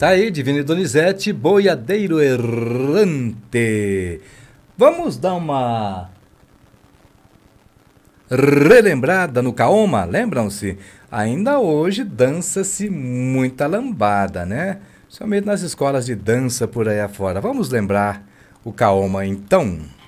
Tá aí, Divino e Donizete, Boiadeiro Errante. Vamos dar uma relembrada no Kaoma, lembram-se? Ainda hoje dança-se muita lambada, né? Somente nas escolas de dança por aí afora. Vamos lembrar o Kaoma então.